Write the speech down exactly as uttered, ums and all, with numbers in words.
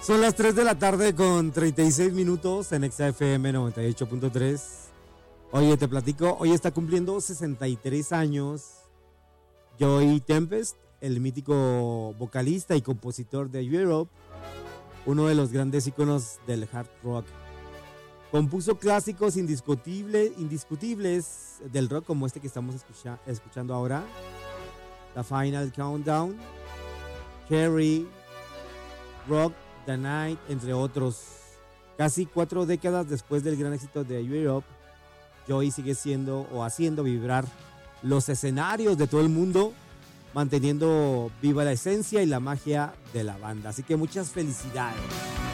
Son las tres de la tarde con treinta y seis minutos en Exa F M noventa y ocho punto tres. Oye, te platico, hoy está cumpliendo sesenta y tres años Joey Tempest, el mítico vocalista y compositor de Europe, uno de los grandes íconos del hard rock. Compuso clásicos indiscutible, indiscutibles del rock como este que estamos escucha, escuchando ahora, The Final Countdown, Carrie, Rock the Night, entre otros. Casi cuatro décadas después del gran éxito de Europe, Joey sigue siendo o haciendo vibrar los escenarios de todo el mundo, manteniendo viva la esencia y la magia de la banda. Así que muchas felicidades.